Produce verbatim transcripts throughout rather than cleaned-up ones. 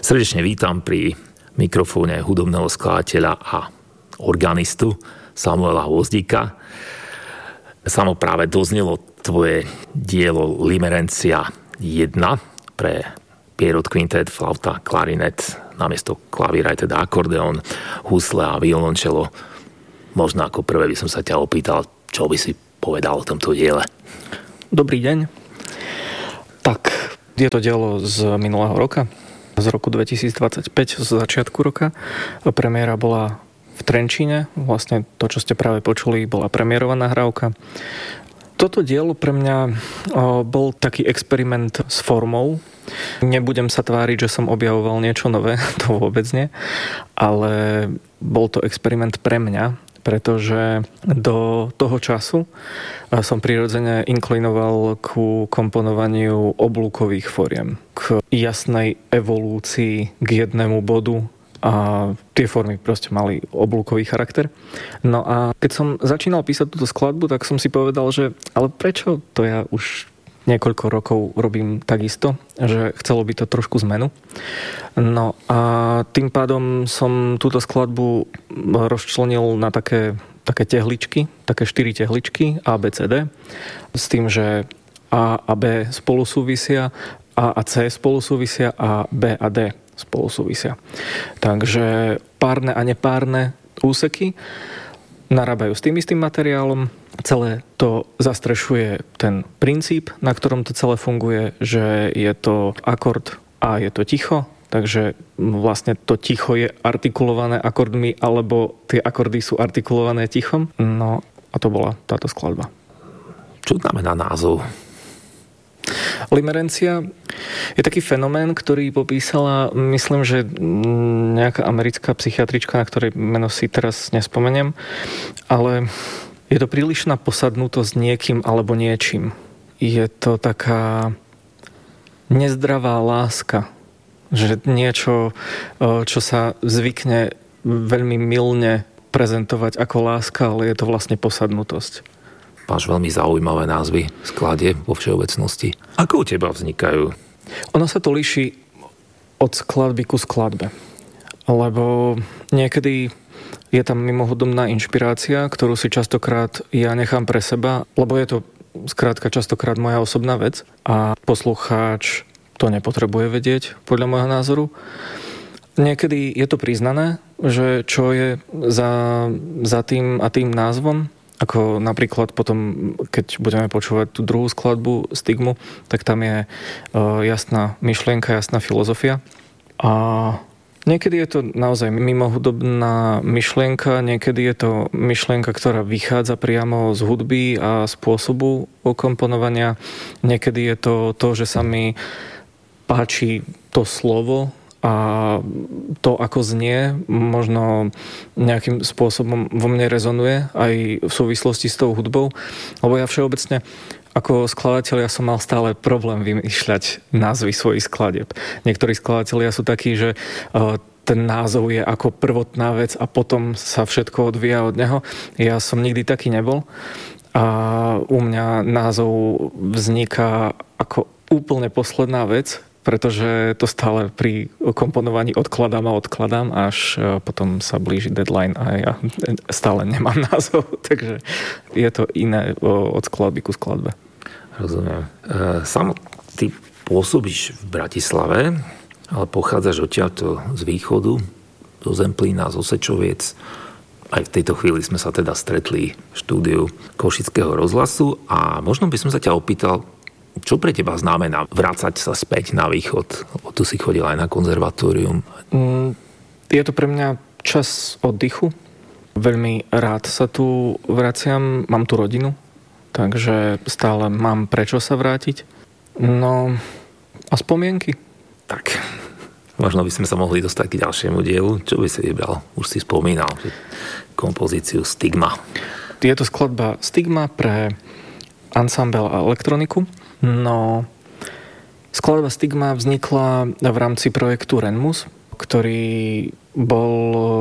Srdečne vítam pri mikrofóne hudobného skladateľa a organistu Samuela Hvozdíka. Samo práve doznelo tvoje dielo Limerencia jedna pre Pierrot Quintet, flauta, klarinet, namiesto klavíra je teda akordeón, husle a violončelo. Možno ako prvé by som sa ťa opýtal, čo by si povedal o tomto diele. Dobrý deň. Tak, je to dielo z minulého roka, z roku dvetisícdvadsaťpäť, z začiatku roka. Premiéra bola v Trenčíne, vlastne to, čo ste práve počuli, bola premiérová nahrávka. Toto dielo pre mňa bol taký experiment s formou. Nebudem sa tváriť, že som objavoval niečo nové, to vôbec nie, ale bol to experiment pre mňa, pretože do toho času som prirodzene inklinoval ku komponovaniu oblúkových foriem, k jasnej evolúcii k jednému bodu a tie formy proste mali oblúkový charakter. No a keď som začínal písať túto skladbu, tak som si povedal, že ale prečo to ja už niekoľko rokov robím takisto, že chcelo by to trošku zmenu. No a tým pádom som túto skladbu rozčlenil na také, také tehličky, také štyri tehličky A, B, C, D, s tým, že A a B spolu súvisia, A a C spolu súvisia a B a D spolu súvisia. Takže párne a nepárne úseky narábajú s tým istým materiálom. Celé to zastrešuje ten princíp, na ktorom to celé funguje, že je to akord a je to ticho, takže vlastne to ticho je artikulované akordmi, alebo tie akordy sú artikulované tichom. No a to bola táto skladba. Čo znamená názov? Limerencia je taký fenomén, ktorý popísala, myslím, že nejaká americká psychiatrička, na ktorej meno si teraz nespomeniem, ale je to prílišná posadnutosť niekým alebo niečím. Je to taká nezdravá láska, že niečo, čo sa zvykne veľmi mylne prezentovať ako láska, ale je to vlastne posadnutosť. Máš veľmi zaujímavé názvy skladie vo všeobecnosti. Ako u teba vznikajú? Ono sa to líši od skladby ku skladbe. Lebo niekedy je tam mimohodobná inšpirácia, ktorú si častokrát ja nechám pre seba, lebo je to skrátka častokrát moja osobná vec a poslucháč to nepotrebuje vedieť, podľa môjho názoru. Niekedy je to priznané, že čo je za, za tým a tým názvom, ako napríklad potom, keď budeme počúvať tú druhú skladbu Stigmu, tak tam je jasná myšlienka, jasná filozofia. A niekedy je to naozaj mimohudobná myšlienka, niekedy je to myšlienka, ktorá vychádza priamo z hudby a spôsobu komponovania. Niekedy je to to, že sa mi páči to slovo a to, ako znie, možno nejakým spôsobom vo mne rezonuje aj v súvislosti s tou hudbou. Lebo ja všeobecne ako skladateľ ja som mal stále problém vymýšľať názvy svojich skladieb. Niektorí skladatelia sú takí, že ten názov je ako prvotná vec a potom sa všetko odvíja od neho. Ja som nikdy taký nebol. A u mňa názov vzniká ako úplne posledná vec, pretože to stále pri komponovaní odkladám a odkladám, až potom sa blíži deadline a ja stále nemám názov, takže je to iné od skladby ku skladbe. Rozumiem. E, Samo, ty pôsobíš v Bratislave, ale pochádzaš odtiaľto z východu, zo Zemplína, z Osečoviec. Aj v tejto chvíli sme sa teda stretli v štúdiu Košického rozhlasu a možno by som sa ťa opýtal, čo pre teba znamená vrácať sa späť na východ? Lebo tu si chodil aj na konzervatórium. Mm, je to pre mňa čas oddychu. Veľmi rád sa tu vraciam. Mám tu rodinu, takže stále mám prečo sa vrátiť. No a spomienky. Tak, možno by sme sa mohli dostať k ďalšiemu dielu. Čo by si vybral? Už si spomínal kompozíciu Stigma. Je to skladba Stigma pre ansambel a elektroniku. No, skladba Stigma vznikla v rámci projektu Renmus, ktorý bol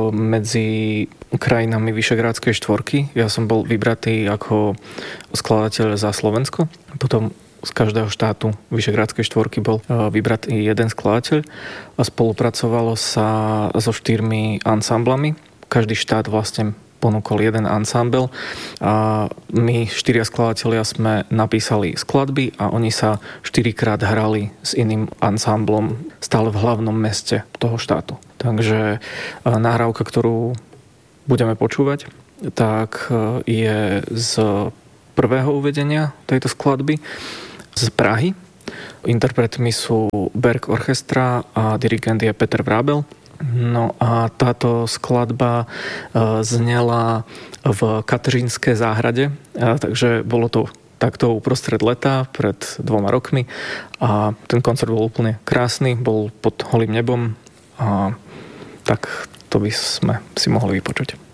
medzi krajinami Vyšegrádskej štvorky. Ja som bol vybratý ako skladateľ za Slovensko. Potom z každého štátu Vyšegrádskej štvorky bol vybratý jeden skladateľ a spolupracovalo sa so štyrmi ansámblami. Každý štát vlastne ponúkol jeden ansámbel a my štyria skladatelia sme napísali skladby a oni sa štyrikrát hrali s iným ansámblom stále v hlavnom meste toho štátu. Takže nahrávka, ktorú budeme počúvať, tak je z prvého uvedenia tejto skladby z Prahy. Interpretmi sú Berg Orchestra a dirigent je Peter Vrabel. No a táto skladba znela v Kateřínskej záhrade, takže bolo to takto uprostred leta pred dvoma rokmi a ten koncert bol úplne krásny, bol pod holým nebom a tak to by sme si mohli vypočuť.